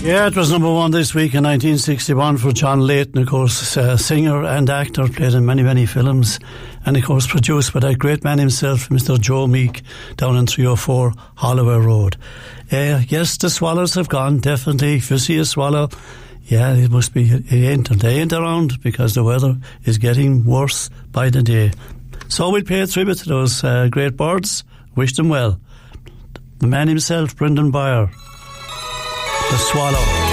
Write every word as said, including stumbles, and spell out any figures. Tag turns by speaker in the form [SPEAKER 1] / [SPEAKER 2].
[SPEAKER 1] Yeah, it was number one this week in nineteen sixty-one for John Layton, of course, uh, singer and actor, played in many, many films, and of course produced by that great man himself, Mister Joe Meek, down in three oh four Holloway Road. Uh, yes, the swallows have gone, definitely. If you see a swallow, yeah, it must be, it ain't, they ain't around because the weather is getting worse by the day. So we'll pay a tribute to those uh, great birds, wish them well. The man himself, Brendan Byer. The swallow.